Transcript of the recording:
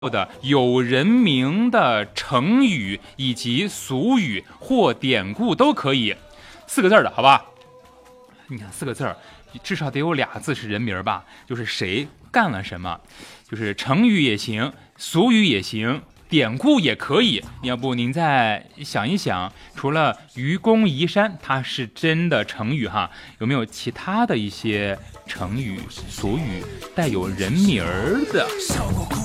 的有人名的成语以及俗语或典故都可以，4个字的好吧？你看4个字，至少得有2字是人名吧，就是谁干了什么，就是成语也行，俗语也行，典故也可以。要不您再想一想，除了愚公移山它是真的成语哈，有没有其他的一些成语俗语带有人名的？